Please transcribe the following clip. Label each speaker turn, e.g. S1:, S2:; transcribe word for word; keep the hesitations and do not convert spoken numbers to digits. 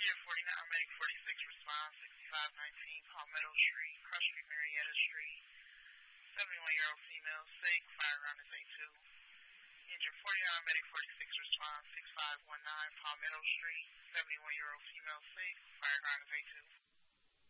S1: Injured forty-nine, medic forty-six, response, sixty-five nineteen Palmetto Street, Cross Street, Marietta Street. seventy-one-year-old female, sick, firearm is A two. Injured forty-nine, medic forty-six, response, sixty-five nineteen Palmetto Street. seventy-one-year-old female, sick, firearm is A two.